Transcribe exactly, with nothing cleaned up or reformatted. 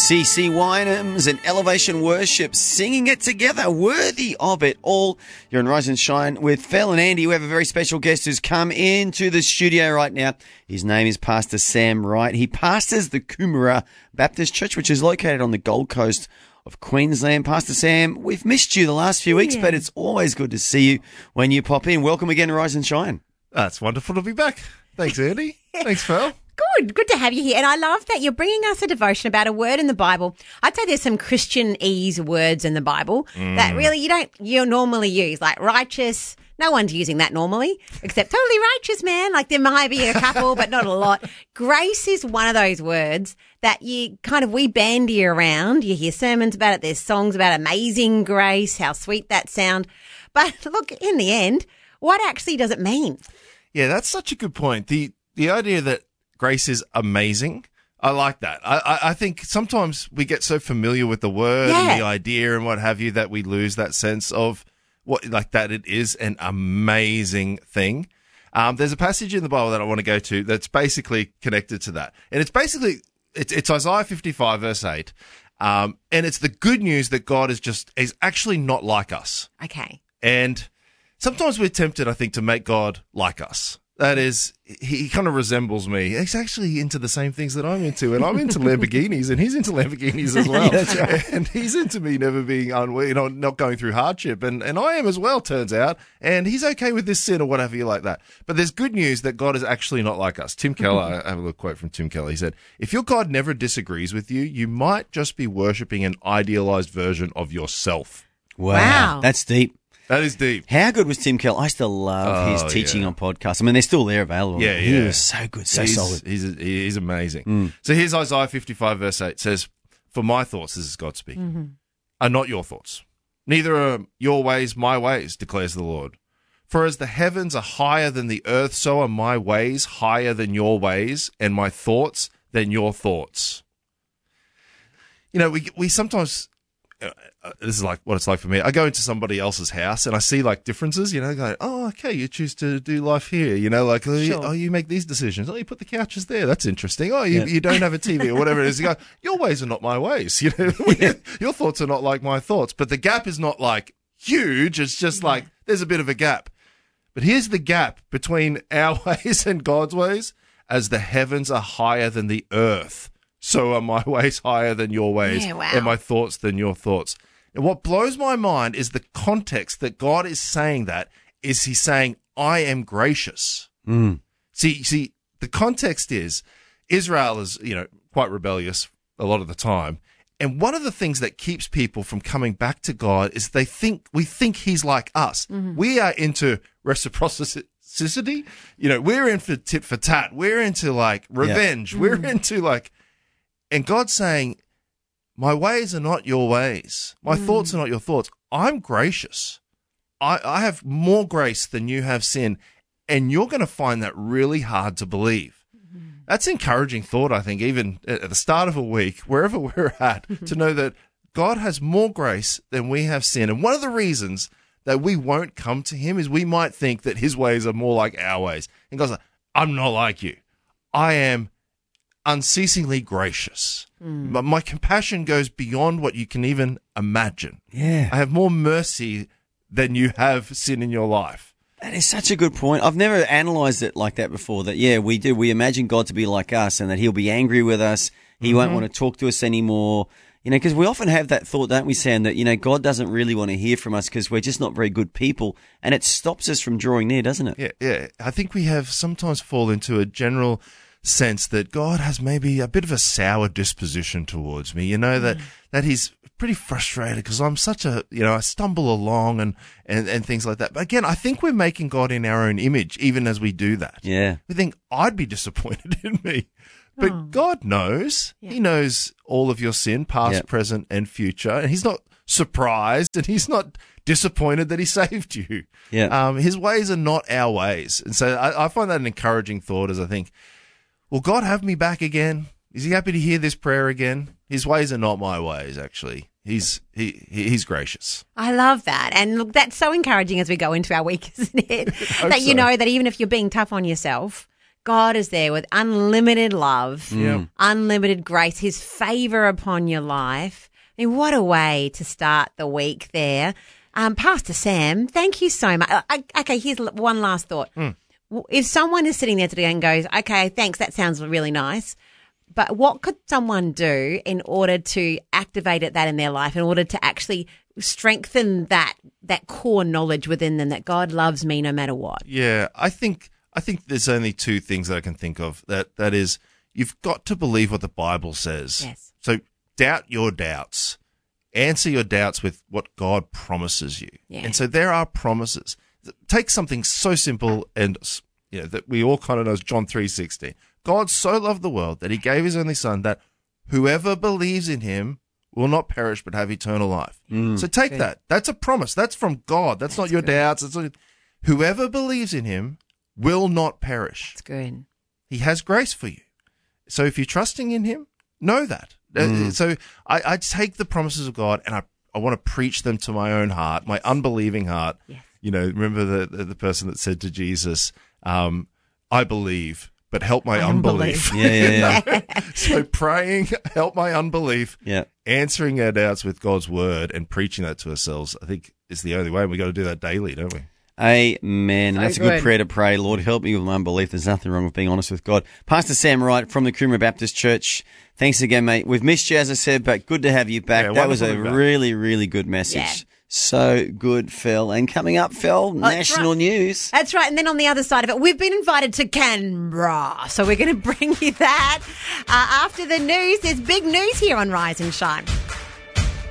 C C Winans and Elevation Worship singing it together, worthy of it all. You're on Rise and Shine with Phil and Andy. We have a very special guest who's come into the studio right now. His name is Pastor Sam Wright. He pastors the Coomera Baptist Church, which is located on the Gold Coast of Queensland. Pastor Sam, we've missed you the last few weeks, yeah. but it's always good to see you when you pop in. Welcome again to Rise and Shine. That's wonderful to be back. Thanks, Andy. Thanks, Phil. Good, good to have you here. And I love that you're bringing us a devotion about a word in the Bible. I'd say there's some Christianese words in the Bible mm. that really you don't, you normally use, like righteous. No one's using that normally, except totally righteous, man. Like there might be a couple, but not a lot. Grace is one of those words that you kind of, we bandy around. You hear sermons about it. There's songs about amazing grace, how sweet that sound. But look, in the end, what actually does it mean? Yeah, that's such a good point. The, the idea that grace is amazing. I like that. I, I, I think sometimes we get so familiar with the word yeah. and the idea and what have you that we lose that sense of what, like that it is an amazing thing. Um, there's a passage in the Bible that I want to go to that's basically connected to that. And it's basically, it's, it's Isaiah fifty-five verse eight. Um, and it's the good news that God is just, is actually not like us. Okay. And sometimes we're tempted, I think, to make God like us. That is, he, he kind of resembles me. He's actually into the same things that I'm into, and I'm into Lamborghinis, and he's into Lamborghinis as well. That's right. And he's into me never being unwell, you know, not going through hardship, and, and I am as well, turns out. And he's okay with this sin or whatever you like that. But there's good news that God is actually not like us. Tim Keller, I have a little quote from Tim Keller. He said, "If your God never disagrees with you, you might just be worshipping an idealized version of yourself." Wow, wow. That's deep. That is deep. How good was Tim Keller? I still love oh, his teaching yeah. on podcasts. I mean, they're still there available. Yeah, he yeah. was so good, so he's, solid. He's, he's amazing. Mm. So here's Isaiah fifty-five verse eight. It says, "For my thoughts," this is God speaking, mm-hmm. "are not your thoughts. Neither are your ways my ways, declares the Lord. For as the heavens are higher than the earth, so are my ways higher than your ways, and my thoughts than your thoughts." You know, we we sometimes... Uh, this is like what it's like for me. I go into somebody else's house and I see like differences, you know, going, "Oh, okay, you choose to do life here," you know, like, oh, you, sure. oh, you make these decisions. Oh, you put the couches there. That's interesting. Oh, you, yeah. you don't have a T V or whatever it is. You go, "Your ways are not my ways." You know, your thoughts are not like my thoughts, but the gap is not like huge. It's just like, there's a bit of a gap. But here's the gap between our ways and God's ways. "As the heavens are higher than the earth, so are my ways higher than your ways, yeah, wow. and my thoughts than your thoughts." And what blows my mind is the context that God is saying that is he's saying, "I am gracious." Mm. See, see, the context is Israel is, you know, quite rebellious a lot of the time. And one of the things that keeps people from coming back to God is they think, we think he's like us. Mm-hmm. We are into reciprocity. You know, we're in for tit for tat. We're into like revenge. Yeah. We're mm. into like, and God's saying, "My ways are not your ways. My mm. thoughts are not your thoughts. I'm gracious. I, I have more grace than you have sin." And you're going to find that really hard to believe. Mm. That's encouraging thought, I think, even at the start of a week, wherever we're at, to know that God has more grace than we have sin. And one of the reasons that we won't come to him is we might think that his ways are more like our ways. And God's like, "I'm not like you. I am unceasingly gracious. Mm. My, my compassion goes beyond what you can even imagine. Yeah. I have more mercy than you have sin in your life." That is such a good point. I've never analysed it like that before, that, yeah, we do. We imagine God to be like us and that he'll be angry with us. He mm-hmm. won't want to talk to us anymore. You know, because we often have that thought, don't we, Sam, that, you know, God doesn't really want to hear from us because we're just not very good people. And it stops us from drawing near, doesn't it? Yeah, yeah. I think we have sometimes fall into a general sense that God has maybe a bit of a sour disposition towards me, you know, that, mm. that he's pretty frustrated because I'm such a, you know, I stumble along and, and, and things like that. But again, I think we're making God in our own image, even as we do that. Yeah. We think, I'd be disappointed in me. But oh. God knows. Yeah. He knows all of your sin, past, yep. present, and future. And he's not surprised and he's not disappointed that he saved you. Yeah. Um, his ways are not our ways. And so I, I find that an encouraging thought as I think, will God have me back again? Is he happy to hear this prayer again? His ways are not my ways, actually. He's he he's gracious. I love that. And look, that's so encouraging as we go into our week, isn't it? That you so. know that even if you're being tough on yourself, God is there with unlimited love, Yeah. unlimited grace, his favor upon your life. I mean, what a way to start the week there. Um, Pastor Sam, thank you so much. Uh, okay, here's l- one last thought. Mm. W- If someone is sitting there today and goes, okay, thanks, that sounds really nice, but what could someone do in order to activate it, that in their life, in order to actually strengthen that that core knowledge within them that God loves me no matter what? Yeah, I think I think there's only two things that I can think of. That that is, you've got to believe what the Bible says. Yes. So doubt your doubts. Answer your doubts with what God promises you. Yeah. And so there are promises. Take something so simple and, you know, that we all kind of know, John three sixteen. God so loved the world that he gave his only son, that whoever believes in him will not perish but have eternal life. So take Good. that. That's a promise. That's from God. That's, not your good. doubts. It's not, whoever believes in him will not perish. It's good. He has grace for you. So if you're trusting in him, know that. Uh, So I, I take the promises of God and I, I want to preach them to my own heart, my unbelieving heart. Yes. You know, remember the, the, the person that said to Jesus, um, I believe, but help my unbelief. Unbelief. Yeah, yeah, yeah. So praying, help my unbelief, Yeah. answering our doubts with God's word and preaching that to ourselves, I think is the only way. And we got to do that daily, don't we? Amen. And that's a good good. prayer to pray. Lord, help me with my unbelief. There's nothing wrong with being honest with God. Pastor Sam Wright from the Coomera Baptist Church. Thanks again, mate. We've missed you, as I said, but good to have you back. Yeah, that was a wonderful to be back. really, really good message. Yeah. So good, Phil. And coming up, Phil, national right. news. That's right. And then on the other side of it, we've been invited to Canberra. So we're going to bring you that. Uh, after the news, there's big news here on Rise and Shine.